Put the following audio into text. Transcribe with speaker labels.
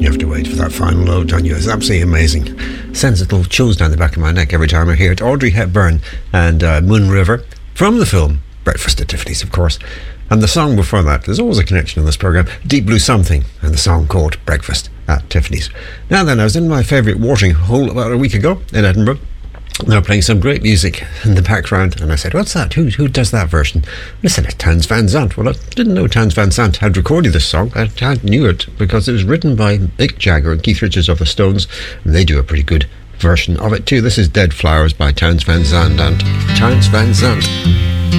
Speaker 1: You have to wait for that final load, don't you? It's absolutely amazing. Sends little chills down the back of my neck every time I hear it. Audrey Hepburn and Moon River from the film Breakfast at Tiffany's, of course. And the song before that, there's always a connection in this programme, Deep Blue Something, and the song called Breakfast at Tiffany's. Now then, I was in my favourite watering hole about a week ago in Edinburgh. They were playing some great music in the background, and I said, what's that? Who does that version? And they said, it's Townes Van Zandt. Well, I didn't know Townes Van Zandt had recorded this song. I knew it because it was written by Mick Jagger and Keith Richards of the Stones, and they do a pretty good version of it too. This is Dead Flowers by Townes Van Zandt and Townes Van Zandt.